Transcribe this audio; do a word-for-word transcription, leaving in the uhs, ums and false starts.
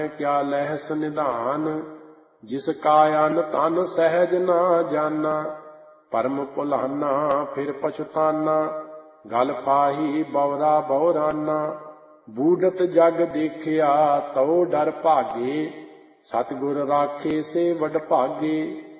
क्या लहस निधान। जिस का अन तन सहज ना जाना। परम भुलाना फिर पछताना। गल पाही बौरा बौराना। बूढ़त जग देखिया तो डर भागे। सतगुर राखे से वड भागे।